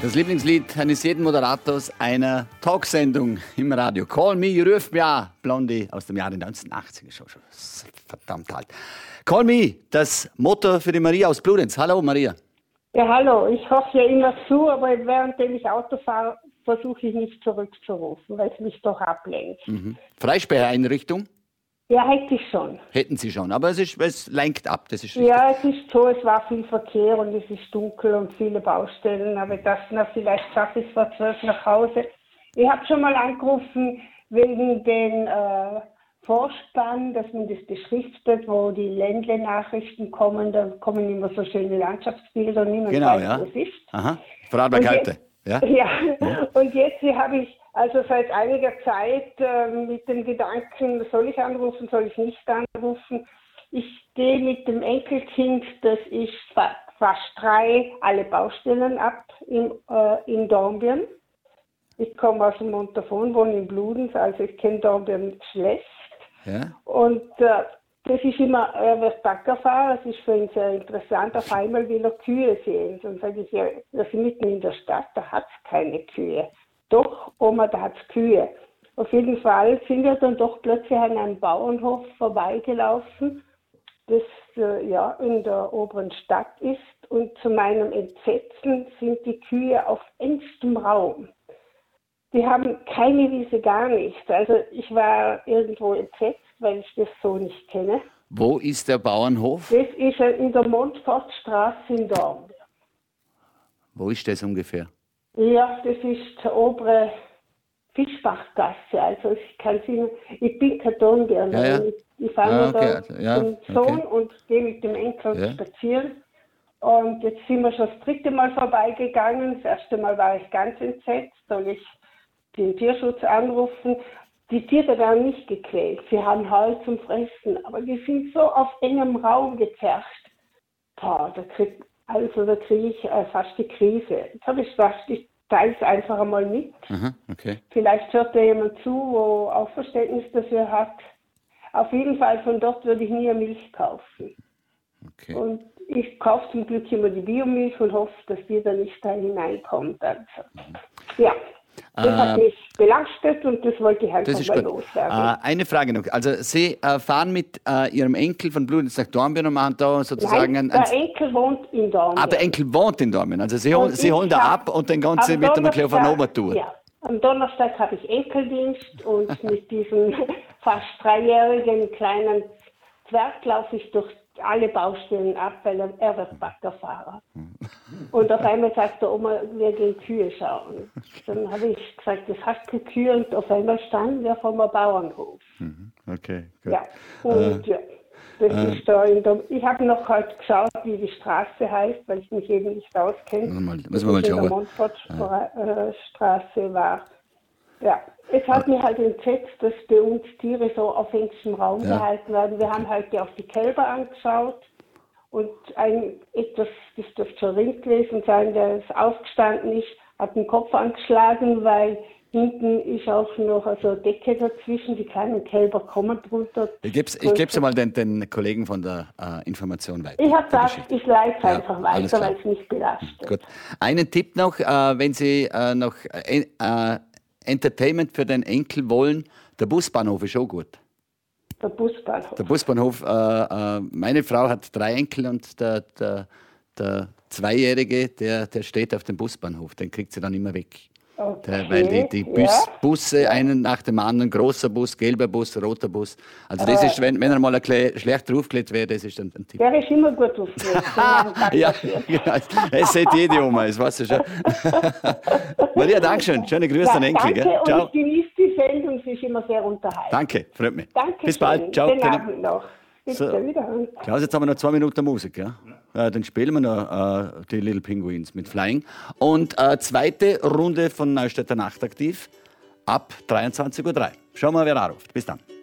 Das Lieblingslied eines jeden Moderators einer Talksendung im Radio. Call Me, ruf mich an. Blondie aus dem Jahre 1980. Ist schon verdammt alt. Call Me, das Motto für die Maria aus Bludenz. Hallo Maria. Ja, hallo. Ich hoffe ja immer zu, aber währenddem ich Auto fahre, versuche ich nicht zurückzurufen, weil es mich doch ablenkt. Freisperreinrichtung? Ja, hätte ich schon. Hätten Sie schon, aber es lenkt ab, das ist richtig. Ja, es ist so, es war viel Verkehr und es ist dunkel und viele Baustellen, aber das, vielleicht schaffe ich es vor 12 nach Hause. Ich habe schon mal angerufen wegen den Vorspann, dass man das beschriftet, wo die Ländle-Nachrichten kommen, da kommen immer so schöne Landschaftsbilder und niemand weiß, wo es ist. Aha, Vorarlberg. Ja? Ja, und jetzt habe ich also seit einiger Zeit mit dem Gedanken, soll ich anrufen, soll ich nicht anrufen. Ich gehe mit dem Enkelkind, das ich fast 3 alle Baustellen ab in Dornbirn. Ich komme aus dem Montafon, wohne in Bludenz, also ich kenne Dornbirn schlecht. Ja. Und das ist immer, er wird Baggerfahrer, das ist für ihn sehr interessant. Auf einmal will er Kühe sehen. Dann sage ich, ja, wir sind mitten in der Stadt, da hat es keine Kühe. Doch, Oma, da hat es Kühe. Auf jeden Fall sind wir dann doch plötzlich an einem Bauernhof vorbeigelaufen, das in der oberen Stadt ist. Und zu meinem Entsetzen sind die Kühe auf engstem Raum. Die haben keine Wiese, gar nichts. Also ich war irgendwo entsetzt, weil ich das so nicht kenne. Wo ist der Bauernhof? Das ist in der Montfortstraße in Dornbirn. Wo ist das ungefähr? Ja, das ist die obere Fischbachgasse. Also ich bin kein Dornbirner. Ja. Ich fahre mit dem Sohn und gehe mit dem Enkel spazieren. Und jetzt sind wir schon das 3. Mal vorbeigegangen. Das erste Mal war ich ganz entsetzt, soll ich den Tierschutz anrufen. Die Tiere werden nicht gequält. Sie haben Heu zum Fressen, aber die sind so auf engem Raum gezerrt. Boah, da kriege ich fast die Krise. Jetzt habe ich gedacht, ich teile es einfach einmal mit. Aha, okay. Vielleicht hört da jemand zu, wo auch Verständnis dafür hat. Auf jeden Fall von dort würde ich nie eine Milch kaufen. Okay. Und ich kaufe zum Glück immer die Biomilch und hoffe, dass die da nicht da hineinkommt. Also, ja. Das hat mich belastet und das wollte ich einfach mal loswerden. Eine Frage noch. Also Sie fahren mit Ihrem Enkel von Bludenz nach Dornbirn und machen da sozusagen... Nein, der Enkel wohnt in Dornbirn. Der Enkel wohnt in Dornbirn. Also Sie holen da ab und dann gehen Sie mit einem auf eine Obertour. Ja, am Donnerstag habe ich Enkeldienst und mit diesem fast 3-jährigen kleinen Zwerg laufe ich durch alle Baustellen ab, weil er wird Baggerfahrer. Und auf einmal sagt der Oma, wir gehen Kühe schauen. Dann habe ich gesagt, das hast du Kühe und auf einmal standen wir vor einem Bauernhof. Okay, gut. Ja, und das ist da ich habe noch heute geschaut, wie die Straße heißt, weil ich mich eben nicht auskenne. Müssen wir mal schauen. In der Montfortstraße war. Ja, es hat mich halt entsetzt, dass bei uns Tiere so auf engstem Raum gehalten werden. Wir haben heute auch die Kälber angeschaut und das dürfte schon Rind gewesen sein, der ist aufgestanden ist, hat den Kopf angeschlagen, weil hinten ist auch noch eine Decke dazwischen, die kleinen Kälber kommen drunter. Ich gebe mal den Kollegen von der Information weiter. Ich habe gesagt, ich leite es einfach weiter, weil es mich belastet. Gut. Einen Tipp noch, wenn Sie noch... Entertainment für den Enkel wollen, der Busbahnhof ist auch gut. Der Busbahnhof? Der Busbahnhof, meine Frau hat 3 Enkel und der 2-Jährige, der steht auf dem Busbahnhof, den kriegt sie dann immer weg. Okay. Weil die Busse, einen nach dem anderen, großer Bus, gelber Bus, roter Bus. Also das ist, wenn er mal schlecht draufgelegt wäre, das ist ein Tipp. Der ist immer gut draufgelegt. Ja, genau. Es sieht jede Oma, das weißt du schon. Maria, Dankeschön. Schöne Grüße an den Enkel. Danke, ciao. Und ich genieße die Sendung, sie ist immer sehr unterhaltsam. Danke, freut mich. Danke. Bis bald. Ciao. Schönen Abend noch. Bitte, wiederhören. Klaus, jetzt haben wir noch 2 Minuten Musik. Ja? Dann spielen wir noch die Little Penguins mit Flying. Und zweite Runde von Neustädter Nachtaktiv ab 23:03 Uhr. Schauen wir mal, wer anruft. Bis dann.